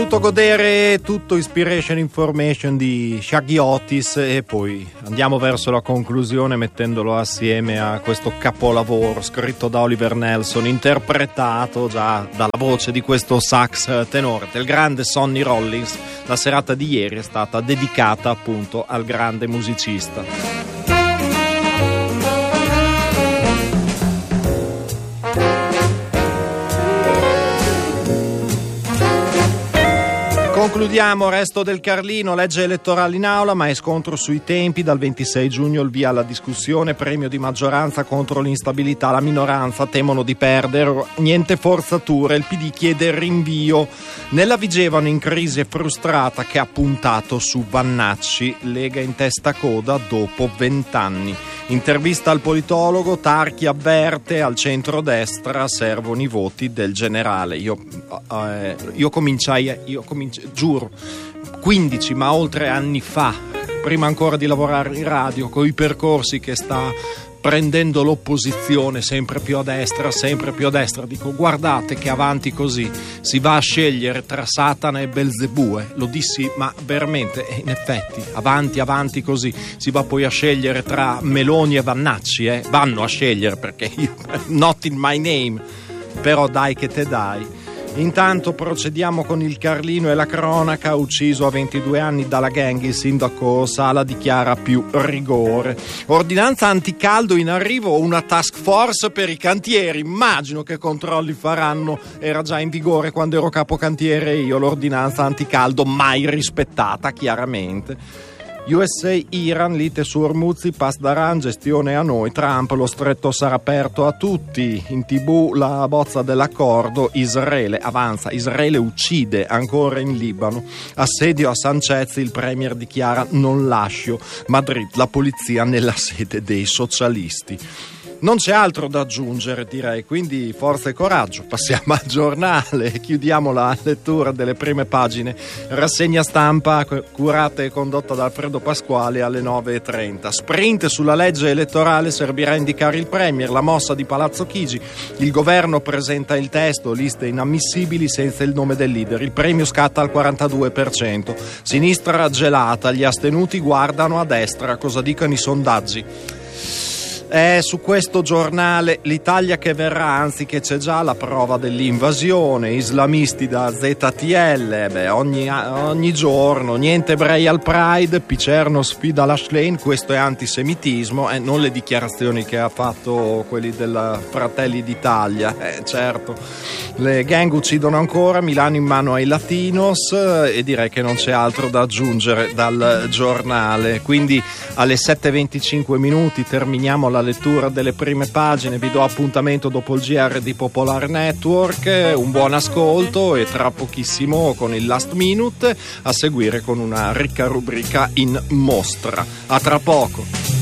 Tutto godere, tutto Inspiration Information di Shaggy Otis, e poi andiamo verso la conclusione mettendolo assieme a questo capolavoro scritto da Oliver Nelson, interpretato già dalla voce di questo sax tenore del grande Sonny Rollins. La serata di ieri è stata dedicata appunto al grande musicista. Concludiamo, resto del Carlino, legge elettorale in aula, ma è scontro sui tempi. Dal 26 giugno il via alla discussione, premio di maggioranza contro l'instabilità, la minoranza temono di perdere, niente forzature, il PD chiede rinvio. Nella Vigevano in crisi e frustrata che ha puntato su Vannacci, Lega in testa coda dopo 20 anni. Intervista al politologo, Tarchi avverte al centrodestra servono i voti del generale. Io cominciai, giuro, 15 ma oltre anni fa, prima ancora di lavorare in radio, con i percorsi che sta prendendo l'opposizione sempre più a destra, dico guardate che avanti così si va a scegliere tra Satana e Belzebù, lo dissi ma veramente, in effetti avanti così si va poi a scegliere tra Meloni e Vannacci, vanno a scegliere, perché io, not in my name, però dai che te dai. Intanto procediamo con il Carlino e la cronaca. Ucciso a 22 anni dalla gang, il sindaco Sala dichiara più rigore. Ordinanza anticaldo in arrivo, una task force per i cantieri. Immagino che controlli faranno, era già in vigore quando ero capocantiere io l'ordinanza anticaldo, mai rispettata chiaramente. USA-Iran, lite su Hormuz, pass d'Aran, gestione a noi, Trump, lo stretto sarà aperto a tutti. In TV la bozza dell'accordo, Israele avanza, Israele uccide ancora in Libano, assedio a Sanchez, il premier dichiara non lascio, Madrid, la polizia nella sede dei socialisti. Non c'è altro da aggiungere, direi, quindi forza e coraggio. Passiamo al giornale, chiudiamo la lettura delle prime pagine. Rassegna stampa curata e condotta da Alfredo Pasquale alle 9:30. Sprint sulla legge elettorale, servirà a indicare il premier, la mossa di Palazzo Chigi. Il governo presenta il testo, liste inammissibili senza il nome del leader. Il premio scatta al 42%. Sinistra gelata, gli astenuti guardano a destra. Cosa dicono i sondaggi? Su questo giornale l'Italia che verrà, anzi che c'è già la prova dell'invasione, islamisti da ZTL, ogni giorno, niente ebrei al Pride, Picerno sfida la Schlein, questo è antisemitismo, non le dichiarazioni che ha fatto quelli del Fratelli d'Italia, certo, le gang uccidono ancora, Milano in mano ai latinos, e direi che non c'è altro da aggiungere dal giornale, quindi alle 7:25 terminiamo la lettura delle prime pagine. Vi do appuntamento dopo il GR di Popolar Network, un buon ascolto e tra pochissimo con il Last Minute, a seguire con una ricca rubrica in mostra. A tra poco.